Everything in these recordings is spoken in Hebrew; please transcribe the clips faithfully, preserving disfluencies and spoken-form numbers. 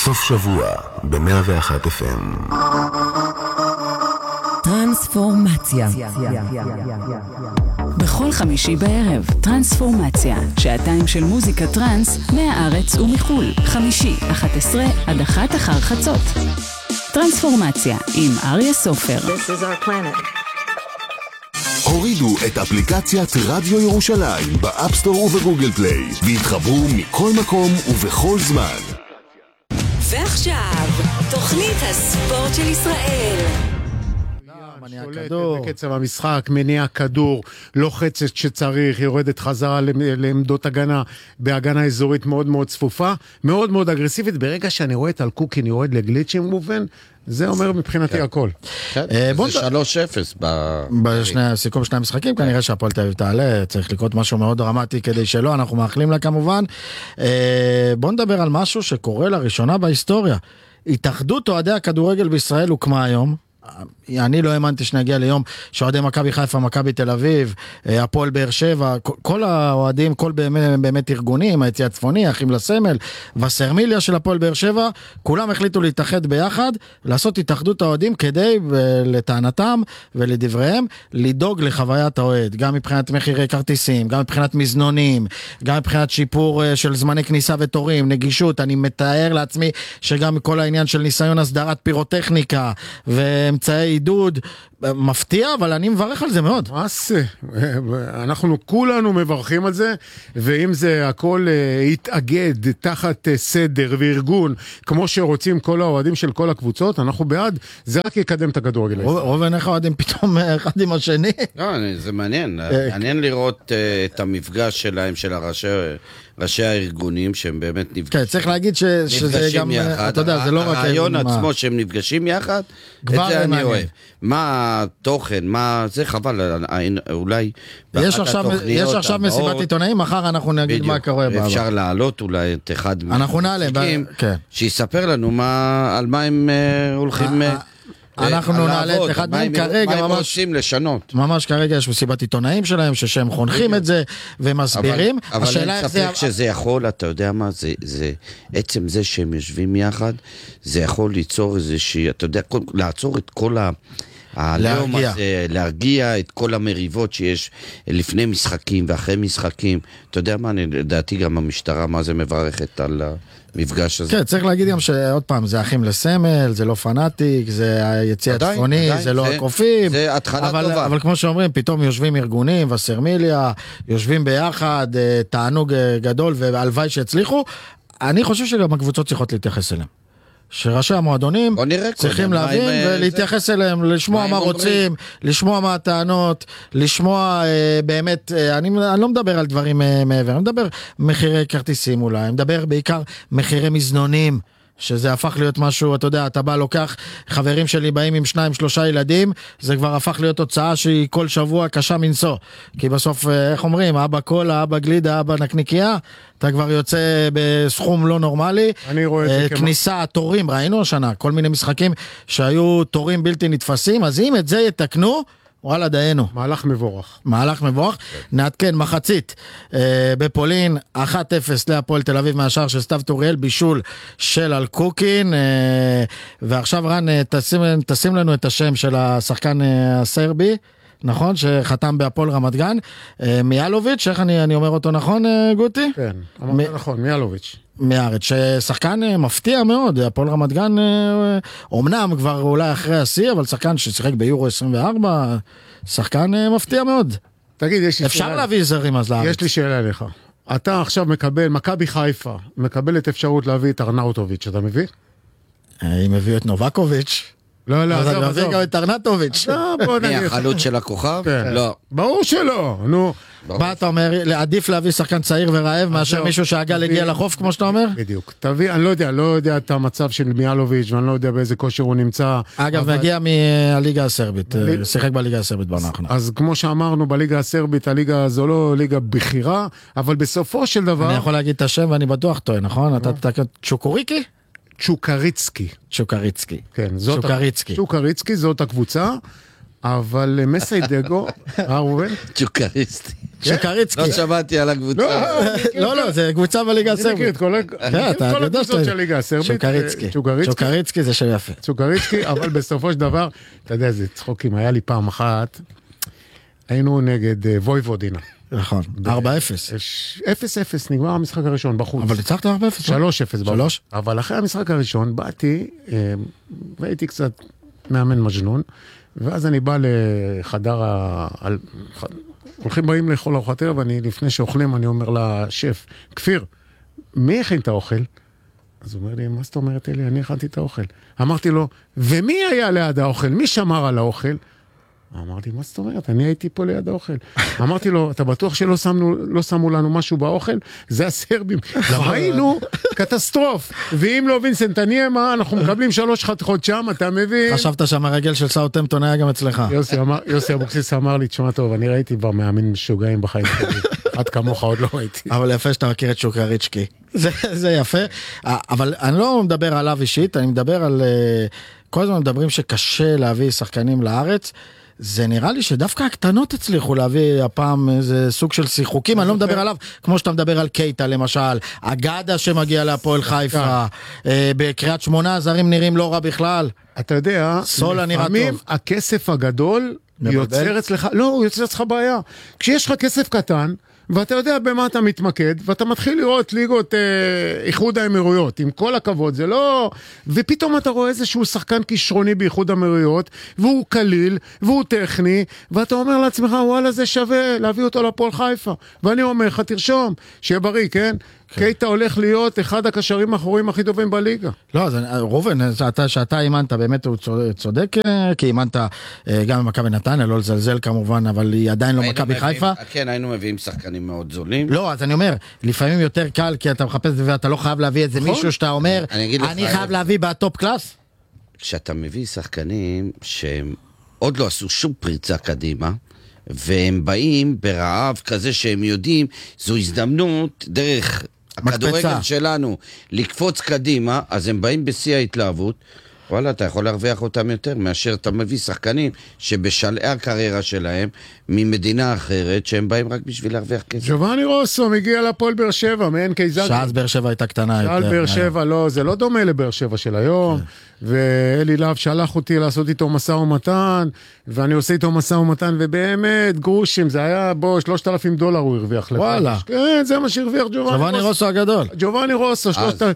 סוף שבוע ב-מאה ואחת אף אם. טרנספורמציה. בכל חמישי בערב, טרנספורמציה, שעתיים של מוזיקה טרנס מהארץ ומחול. חמישי, אחת עשרה עד אחת אחר חצות. טרנספורמציה עם אריה סופר. This is our planet. הורידו את אפליקציית רדיו ירושלים באפסטור ובגוגל פליי והתחברו מכל מקום ובכל זמן. ועכשיו, תוכנית הספורט של ישראל. שולטת בקצב המשחק, מניע כדור, לוחצת שצריך, יורדת חזרה לעמדות הגנה, בהגנה אזורית מאוד מאוד צפופה, מאוד מאוד אגרסיבית. ברגע שאני רואה את אלקוקין יורד לגליצ'ים מובן, זה אומר מבחינתי הכל. זה שלוש אפס בסיכום שני המשחקים, כנראה שהפועל תל אביב תעלה, צריך לקרות משהו מאוד דרמטי כדי שלא, אנחנו מאחלים לה כמובן. בוא נדבר על משהו שקורה לראשונה בהיסטוריה. התאחדות אוהדי הכדורגל בישראל הוקמה היום, אני לא האמנתי שנגיע ליום שאוהדי מכבי חיפה, מכבי תל אביב, הפועל באר שבע, כל האוהדים, כל באמת, באמת ארגונים, היציא הצפוני, אחים לסמל, וסרמיליה של הפועל באר שבע, כולם החליטו להתאחד ביחד, לעשות התאחדות האוהדים כדי, לטענתם ולדבריהם, לדאוג לחוויית האוהד, גם מבחינת מחירי כרטיסים, גם מבחינת מזנונים, גם מבחינת שיפור של זמני כניסה ותורים, נגישות. אני מתאר לעצמי שגם כל העניין של ניסיון הסדרת פירוטכניקה ואמצעי עידוד, מפתיע, אבל אני מברך על זה מאוד. מה זה? אנחנו כולנו מברכים על זה, ואם זה הכל יתאגד תחת סדר וארגון, כמו שרוצים כל האוהדים של כל הקבוצות, אנחנו בעד, זה רק יקדם את הכדורגל. רובן איך האוהדים פתאום אחד עם השני? לא, זה מעניין. מעניין לראות את המפגש שלהם, של הראשי... ראשי הארגונים שהם באמת נפגשים. כן, צריך להגיד שזה גם, אתה יודע, זה לא רק... הרעיון עצמו שהם נפגשים יחד, את זה אני אוהב. מה התוכן, מה... זה חבל, אולי... יש עכשיו מסיבת עיתונאים, מחר אנחנו נגיד מה קורה בעבר. אפשר להעלות אולי את אחד... אנחנו נעלה, כן. שיספר לנו על מה הם הולכים... אנחנו נעלה את אחד מהם כרגע, מה הם רוצים לשנות. ממש כרגע יש מסיבת עיתונאים שלהם, שהם חונכים את זה ומסבירים. אבל אין ספק שזה יכול, אתה יודע מה, זה עצם זה שהם יושבים יחד, זה יכול ליצור איזושהי, אתה יודע, לעצור את כל ה... להרגיע. להרגיע את כל המריבות שיש לפני משחקים ואחרי משחקים. אתה יודע מה, לדעתי גם המשטרה, מה זה מברכת על המפגש הזה. כן, צריך להגיד גם שעוד פעם, זה אחים לסמל, זה לא פנאטיק, זה היציא הצפוני, זה לא הקופים. זה התחלה טובה. אבל כמו שאומרים, פתאום יושבים ארגונים, וסרמיליה, יושבים ביחד, תענוג גדול, והלוואי שהצליחו. אני חושב שגם הקבוצות צריכות להתייחס אליהם. שראשי המועדונים צריכים להבין ולהתייחס אליהם, לשמוע מה רוצים, לשמוע מה הטענות, לשמוע באמת, אני לא מדבר על דברים מעבר, אני מדבר מחירי כרטיסים אולי, אני מדבר בעיקר מחירי מזנונים, שזה הפך להיות משהו, אתה יודע, אתה בא לוקח, חברים שלי באים עם שניים, שלושה ילדים, זה כבר הפך להיות הוצאה שהיא כל שבוע קשה מנסוע, כי בסוף, איך אומרים, אבא קולה, אבא גלידה, אבא נקניקיה, אתה כבר יוצא בסכום לא נורמלי. אני רואה את זה כמו... כניסה, תורים, ראינו השנה, כל מיני משחקים שהיו תורים בלתי נתפסים, אז אם את זה יתקנו, וואלה דיינו. מהלך מבורך. מהלך מבורך. נעדכן מחצית אה, בפולין, אחת אפס להפועל תל אביב מהשאר של סתיו טוריאל, בישול של אלקוקין, אה, ועכשיו רן, אה, תשים, תשים לנו את השם של השחקן אה, הסרבי, נכון? שחתם בהפועל רמת גן, אה, מיאלוביץ', איך אני, אני אומר אותו נכון, אה, גוטי? כן, אמרת מ... נכון, מיאלוביץ'. מארץ, ששחקן מפתיע מאוד, הפועל רמת גן, אומנם כבר אולי אחרי השיא, אבל שחקן ששיחק ביורו עשרים וארבע, שחקן מפתיע מאוד. תגיד, יש לי אפשר שאלה... להביא זרים אז לארץ. יש לי שאלה אליך. אתה עכשיו מקבל, מכבי חיפה, מקבלת אפשרות להביא את ארנאוטוביץ', אתה מביא? אם מביא את נובקוביץ'. לא, לא, אז אני מביא גם את ארנטוביץ'. מי החלוץ של הכוכב? לא. ברור שלא, נו. מה אתה אומר, עדיף להביא שחקן צעיר ורעב מאשר מישהו שהגל הגיע לחוף כמו שאתה אומר? בדיוק, תביא, אני לא יודע, לא יודע את המצב של מיאלוביץ' ואני לא יודע באיזה כושר הוא נמצא. אגב, מגיע מהליגה הסרבית, שיחק בליגה הסרבית בעונה האחרונה. אז כמו שאמרנו, בליגה הסרבית, הליגה הזו לא ליגה בחירה, אבל בסופו של דבר... אני יכול להגיד את השם ואני בטוח טועה, נכון? אתה תתקן צ'וקוריקי? צ'וקריצקי. צ'וקריצקי. כן, זאת צ'וקריצקי. צ'וקריצקי, זאת הקבוצה. אבל מסיידגו, אה ראובן? צ'וקריסטי. צ'וקריצקי. לא שמעתי על הקבוצה. לא, לא, זה קבוצה בליגה אני מכיר הסרבית. את כל הקבוצות של הליגה הסרבית. צ'וקריצקי. צ'וקריצקי זה שם יפה. צ'וקריצקי, אבל בסופו של דבר, אתה יודע, זה צחוקים, היה לי פעם אחת, היינו נגד וויבודינה. נכון, ארבע אפס. אפס אפס, נגמר המשחק הראשון בחוץ. אבל ניצחת ארבע אפס. שלוש אפס. שלוש? אבל אחרי המשחק הראשון באתי, והייתי קצת מאמן מג'נון, ואז אני בא לחדר ה... הולכים באים לאכול ארוחת ערב, ואני לפני שאוכלים, אני אומר לשף, כפיר, מי הכין את האוכל? אז הוא אומר לי, מה זאת אומרת אלי? אני הכנתי את האוכל. אמרתי לו, ומי היה ליד האוכל? מי שמר על האוכל? אמרתי, מה זאת אומרת? אני הייתי פה ליד האוכל. אמרתי לו, אתה בטוח שלא שמו, לא שמו לנו משהו באוכל? זה הסרבים. ראינו קטסטרוף. ואם לא וינסנט הניאמה, אנחנו מקבלים שלוש חתיכות שם, אתה מבין? חשבת שהמרגל של סאוטהמפטון היה גם אצלך. יוסי, אמר, יוסי אבוקסיס אמר לי, תשמע טוב, אני ראיתי כבר מאמין משוגעים בחיים שלי. עד כמוך עוד לא ראיתי. אבל יפה שאתה מכיר את צ'וקריצקי. זה, זה יפה. אבל אני לא מדבר עליו אישית, אני מדבר על... כל הזמן מדברים שקשה להביא שחקנים לארץ. זה נראה לי שדווקא הקטנות הצליחו להביא הפעם איזה סוג של שיחוקים, אני לא מדבר עליו, כמו שאתה מדבר על קייטה למשל, אגדה שמגיע להפועל חיפה, בקריית שמונה הזרים נראים לא רע בכלל. אתה יודע, לפעמים הכסף הגדול יוצר אצלך, לא, הוא יוצר אצלך בעיה. כשיש לך כסף קטן, ואתה יודע במה אתה מתמקד, ואתה מתחיל לראות ליגות אה, איחוד האמירויות, עם כל הכבוד, זה לא... ופתאום אתה רואה איזשהו שחקן כישרוני באיחוד האמירויות, והוא קליל, והוא טכני, ואתה אומר לעצמך, וואלה, זה שווה להביא אותו לפועל חיפה. ואני אומר לך, תרשום, שיהיה בריא, כן? כן. קייטה הולך להיות אחד הקשרים האחוריים הכי טובים בליגה. לא, אז רובן, אתה, שאתה אימנת, באמת הוא צודק, כי אימנת גם במכבי נתניה, לא לזלזל כמובן, אבל היא עדיין לא מכבי חיפה. כן, היינו מביאים שחקנים מאוד זולים. לא, אז אני אומר, לפעמים יותר קל, כי אתה מחפש ואתה לא חייב להביא את זה מישהו שאתה אומר, אני, אני חייב להביא בטופ קלאס. כשאתה מביא שחקנים שהם עוד לא עשו שום פריצה קדימה, והם באים ברעב כזה שהם יודעים, זו הזדמנות דרך הכדורגל שלנו לקפוץ קדימה, אז הם באים בשיא ההתלהבות, וואלה, אתה יכול להרוויח אותם יותר מאשר אתה מביא שחקנים שבשלעי הקריירה שלהם ממדינה אחרת, שהם באים רק בשביל להרוויח כסף. ג'ובאני רוסו מגיע לפועל באר שבע, מעין קיזר. שאז באר שבע הייתה קטנה יותר. שאל באר שבע, לא, זה לא דומה לבאר שבע של היום, ואלי להב שלח אותי לעשות איתו מסע ומתן, ואני עושה איתו מסע ומתן, ובאמת גרושים, זה היה בו שלושת אלפים דולר הוא הרוויח. וואלה. כן, זה מה שהרוויח ג'ובאני רוסו הגדול. ג'ובאני רוסו,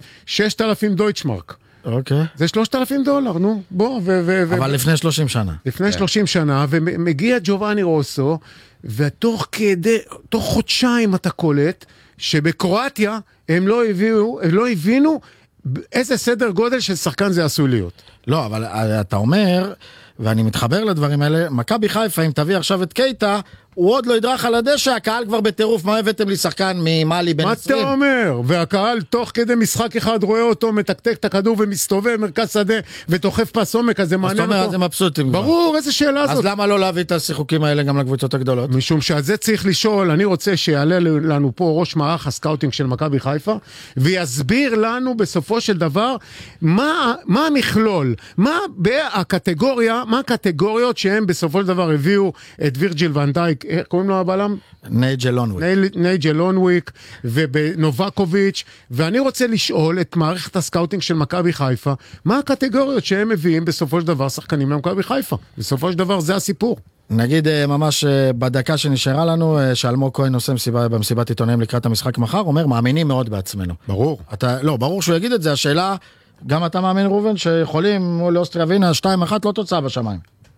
ששת אלפים דויטשמרק. אוקיי. זה שלושת אלפים דולר, נו, בוא, ו... ו אבל ו לפני שלושים שנה. לפני שלושים שנה, ומגיע ג'ובאני רוסו, ותוך כדי, תוך חודשיים אתה קולט, שבקרואטיה הם לא הביאו, הם לא הבינו איזה סדר גודל של שחקן זה עשוי להיות. לא, אבל אתה אומר, ואני מתחבר לדברים האלה, מכבי חיפה, אם תביא עכשיו את קייטה, הוא עוד לא ידרך על הדשא, הקהל כבר בטירוף, מה הבאתם לי שחקן ממאלי בן עשרים? מה אתה אומר? והקהל תוך כדי משחק אחד רואה אותו, מתקתק את הכדור ומסתובב מרכז שדה, ותוחף פס עומק, אז זה מעניין אותו. אז אתה אומר, זה מבסוטים. ברור, איזה שאלה זאת. אז למה לא להביא את השיחוקים האלה גם לקבוצות הגדולות? משום שעל זה צריך לשאול, אני רוצה שיעלה לנו פה ראש מערך הסקאוטינג של מכבי חיפה, ויסביר לנו בסופו של דבר, מה, מה המכלול, מה הקטגוריה, מה הקטגוריות שהם בסופו של דבר הביאו את וירג'יל ון דייק, איך קוראים לו הבעלם? נייג'ל לונוויק. נייג'ל לונוויק ובנובקוביץ', ואני רוצה לשאול את מערכת הסקאוטינג של מכבי חיפה, מה הקטגוריות שהם מביאים בסופו של דבר שחקנים למכבי חיפה. בסופו של דבר זה הסיפור. נגיד ממש בדקה שנשארה לנו, שאלמוג כהן עושה מסיבה, במסיבת עיתונאים לקראת המשחק מחר, אומר, מאמינים מאוד בעצמנו. ברור. אתה, לא, ברור שהוא יגיד את זה, השאלה, גם אתה מאמין רובן, שיכולים לאוסטריה ווינה, שתיים אחת לא תוצאה בשמיים.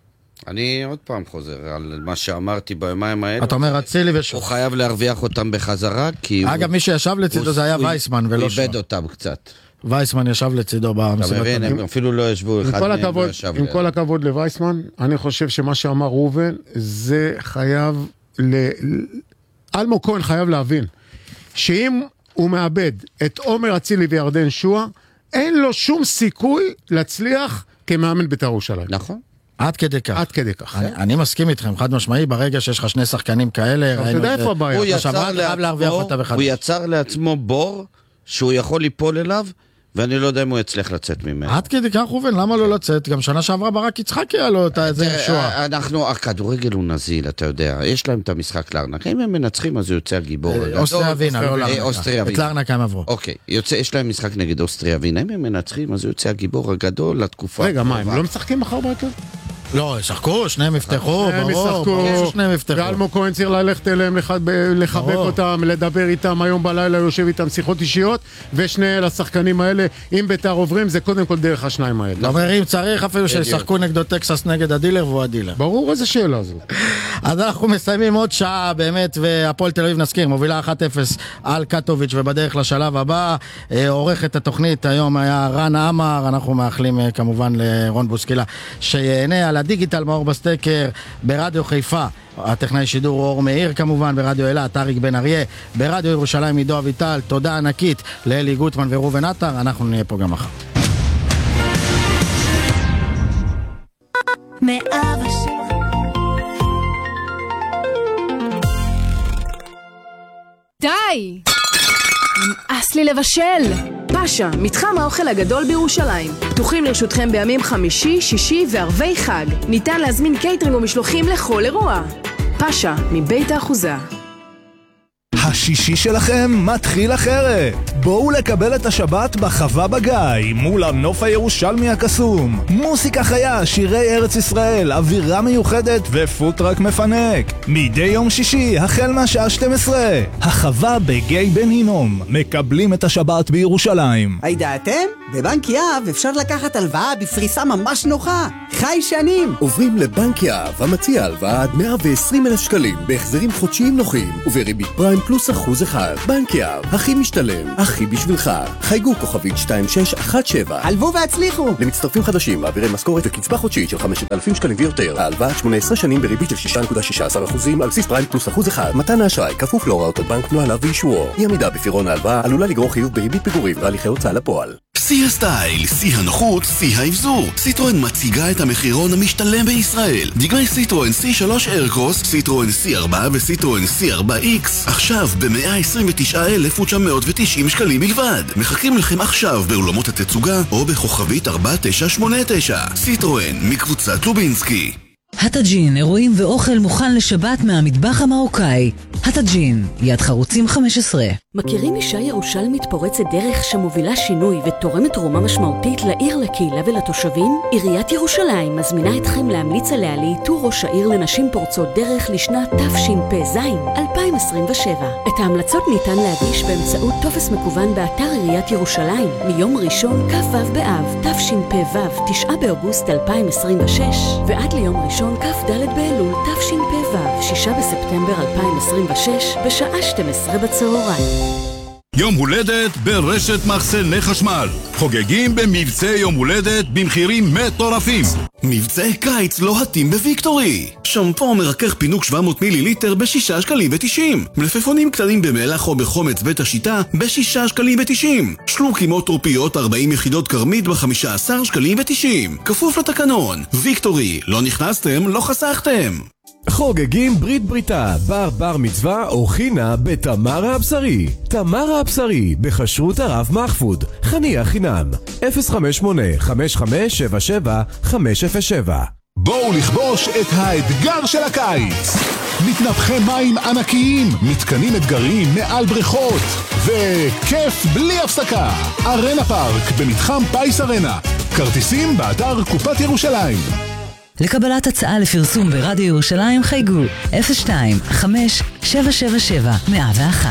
אני עוד פעם חוזר על מה שאמרתי ביומיים האלה. אתה אומר, אצילי ושוב. הוא חייב להרוויח אותם בחזרה, כי אגב, מי שישב לצידו זה היה וייסמן ולא שוב. הוא איבד אותם קצת. וייסמן ישב לצידו במסיבת. אתה מבין, הם אפילו לא ישבו אחד מהם לא ישב. עם כל הכבוד לווייסמן, אני חושב שמה שאמר רובן, זה חייב, אלמוג כהן חייב להבין, שאם הוא מאבד את עומר אצילי וירדן שועה, אין לו שום סיכוי להצליח כמאמן בית"ר ירושלים. נכון. עד כדי כך. עד כדי כך. אני, אני מסכים איתכם, חד משמעי, ברגע שיש לך שני שחקנים כאלה, אתה יודע איפה הבעיה? הוא יצר לעצמו בור שהוא יכול ליפול אליו, ואני לא יודע אם הוא יצליח לצאת ממנו. עד כדי כך אובן, למה לא לצאת? גם שנה שעברה ברק יצחקי היה לו את זה שואה. אנחנו, הכדורגל הוא נזיל, אתה יודע, יש להם את המשחק לארנקה, אם הם מנצחים אז הוא יוצא הגיבור. אוסטריה וינה, לא לארנקה. את לארנקה הם עברו. אוקיי, יש להם משחק נגד אוסטריה וינה, אם הם מנצחים אז הוא יוצא הגיבור הגדול לתקופה. רגע, מה, הם לא משחקים מחר בהרכב? לא, שחקו, שניהם יפתחו, ברור, שניהם יפתחו. ואלמוג כהן צריך ללכת אליהם, לחבק אותם, לדבר איתם, היום בלילה יושב איתם שיחות אישיות, ושני השחקנים האלה, אם בית"ר עוברים, זה קודם כל דרך השניים האלה. זאת אומרת, אם צריך אפילו שישחקו נגדו טקסס נגד הדילר, והוא הדילר. ברור, איזה שאלה זו. אז אנחנו מסיימים עוד שעה באמת, והפועל תל אביב נזכיר, מובילה אחת אפס על קטוביץ' ובדרך לשלב הבא. עורך את התוכנית היום היה רן עמר, אנחנו מאחלים כמובן לרון בוסקילה שיהנה על הדיגיטל מאור בסטקר, ברדיו חיפה הטכנאי שידור אור מאיר כמובן, ברדיו אילת אריק בן אריה, ברדיו ירושלים עידו אביטל. תודה ענקית לאלי גוטמן ורובן עטר, אנחנו נהיה פה גם מחר. די! נמאס לי לבשל! פאשה, מתחם האוכל הגדול בירושלים. פתוחים לרשותכם בימים חמישי, שישי וערבי חג. ניתן להזמין קייטרינג ומשלוחים לכל אירוע. פאשה, מבית האחוזה. השישי שלכם מתחיל אחרת. בואו לקבל את השבת בחווה בגיא, מול הנוף הירושלמי הקסום. מוסיקה חיה, שירי ארץ ישראל, אווירה מיוחדת ופוטרק מפנק. מדי יום שישי, החל מהשעה שתים עשרה. החווה בגיא בן הינום. מקבלים את השבת בירושלים. הידעתם? בבנק יהב אפשר לקחת הלוואה בפריסה ממש נוחה. חי שנים. עוברים לבנק יהב, המציע הלוואה עד מאה ועשרים אלף שקלים, בהחזרים חודשיים נוחים, ובריבית פריים פלוס אחוז אחד. בנק יהב, הכי משתלם, הכי בשבילך. חייגו כוכבית שתיים שש אחת שבע. הלוו והצליחו. למצטרפים חדשים, מעבירי משכורת וקצבה חודשית של חמשת אלפים שקלים ויותר. ההלוואה שמונה עשרה שנים בריבית של שש נקודה שש עשרה אחוז על בסיס פריים פלוס אחוז אחד. מתן האשראי כפוף להוראות הבנק, נוהליו ואישורו. אי עמידה בפירעון ההלוואה עלולה לגרור חיוב בריבית פיגורים והליכי הוצאה לפועל. שיא הסטייל, שיא הנוחות, שיא האבזור. סיטרואן מציגה את המחירון המשתלם בישראל. דגמי סיטרואן סי שלוש איירקרוס, סיטרואן סי ארבע וסיטרואן סי ארבע איקס. עכשיו ב-מאה עשרים ותשעה אלף ותשע מאות ותשעים שקלים בלבד. מחכים לכם עכשיו באולמות התצוגה או בכוכבית ארבע תשע שמונה תשע. סיטרואן מקבוצת לובינסקי. הטאג'ין, אירועים ואוכל מוכן לשבת מהמטבח המרוקאי. הטאג'ין, יד חרוצים חמש עשרה. מכירים אישה ירושלמית פורצת דרך שמובילה שינוי ותורמת תרומה משמעותית לעיר, לקהילה ולתושבים? עיריית ירושלים מזמינה אתכם להמליץ עליה לאיתור ראש העיר לנשים פורצות דרך לשנת תשפ"ז אלפיים עשרים ושבע. את ההמלצות ניתן להגיש באמצעות טופס מקוון באתר עיריית ירושלים מיום ראשון כ"ו באב תשפ"ו תשעה באוגוסט אלפיים עשרים ושש ועד ליום ראשון כ"ד באלול תשפ"ו שישה בספטמבר אלפיים עשרים ושש בשעה שתים עשרה בצהריים. יום הולדת ברשת מחסני חשמל. חוגגים במבצע יום הולדת במחירים מטורפים. מבצע קיץ לוהטים בוויקטורי. שמפו מרכך פינוק שבע מאות מיליליטר בשישה שקלים ותשעים. מלפפונים קטנים במלח או בחומץ בית השיטה בשישה שקלים ותשעים. שלוקים או טרופיות ארבעים יחידות קרמית בחמישה עשר שקלים ותשעים. כפוף לתקנון. ויקטורי, לא נכנסתם, לא חסכתם. חוגגים ברית בריתה, בר בר מצווה או חינה בתמרה הבשרי. תמרה הבשרי, בחשרות הרב מחפוד. חניה חינם. אפס חמש שמונה חמש חמש שבע שבע חמש אפס שבע. בואו לכבוש את האתגר של הקיץ. מתנפחי מים ענקיים, מתקנים אתגריים מעל בריכות, וכיף בלי הפסקה. ארנה פארק במתחם פייס ארנה. כרטיסים באתר קופת ירושלים. לקבלת הצעה לפרסום ברדיו ירושלים חייגו אפס שתיים חמש שבע שבע שבע מאה ואחת.